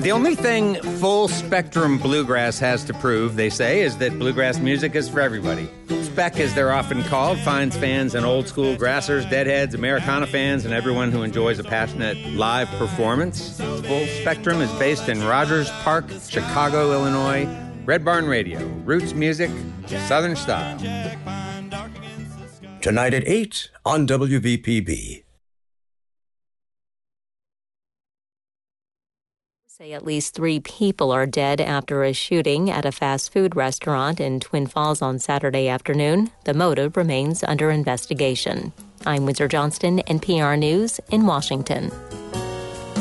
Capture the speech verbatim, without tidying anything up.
The only thing full-spectrum bluegrass has to prove, they say, is that bluegrass music is for everybody. Spec, as they're often called, finds fans in old-school grassers, deadheads, Americana fans, and everyone who enjoys a passionate live performance. Full Spectrum is based in Rogers Park, Chicago, Illinois. Red Barn Radio, roots music, Southern style. Tonight at eight on W V P B. Say at least three people are dead after a shooting at a fast food restaurant in Twin Falls on Saturday afternoon. The motive remains under investigation. I'm Windsor Johnston, N P R News in Washington.